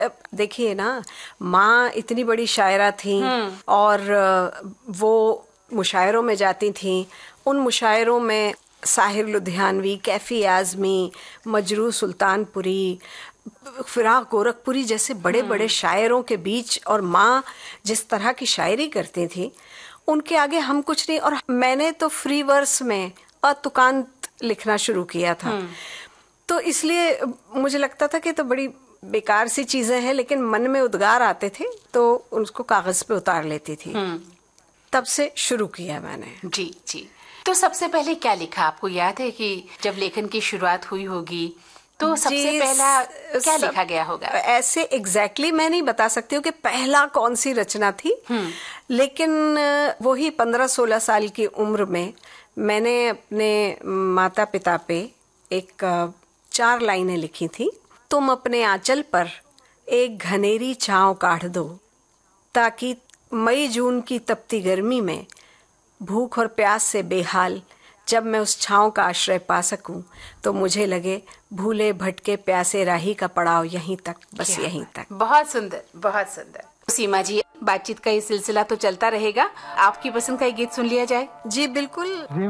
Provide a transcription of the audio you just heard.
अब देखिए ना, माँ इतनी बड़ी शायरा थी और वो मुशायरों में जाती थी। उन मुशायरों में साहिर लुधियानवी, कैफी आज़मी, मजरू सुल्तानपुरी, फिराक गोरखपुरी जैसे बड़े बड़े शायरों के बीच, और माँ जिस तरह की शायरी करती थी उनके आगे हम कुछ नहीं। और मैंने तो फ्री वर्स में अतुकांत लिखना शुरू किया था, तो इसलिए मुझे लगता था कि तो बड़ी बेकार सी चीजें हैं, लेकिन मन में उद्गार आते थे तो उसको कागज पे उतार लेती थी। तब से शुरू किया मैंने। जी जी। तो सबसे पहले क्या लिखा, आपको याद है कि जब लेखन की शुरुआत हुई होगी तो सबसे पहला क्या लिखा गया होगा? ऐसे एग्जैक्टली मैं नहीं बता सकती हूँ कि पहला कौन सी रचना थी, लेकिन वही 15-16 साल की उम्र में मैंने अपने माता पिता पे एक 4 लाइनें लिखी थी। तुम अपने आंचल पर एक घनेरी छांव काढ़ दो, ताकि मई जून की तपती गर्मी में भूख और प्यास से बेहाल जब मैं उस छांव का आश्रय पा सकूं, तो मुझे लगे भूले भटके प्यासे राही का पड़ाव यहीं तक, बस यहीं तक। बहुत सुंदर, बहुत सुंदर। सीमा जी, बातचीत का ये सिलसिला तो चलता रहेगा। आपकी पसंद का एक गीत सुन लिया जाए। जी बिल्कुल।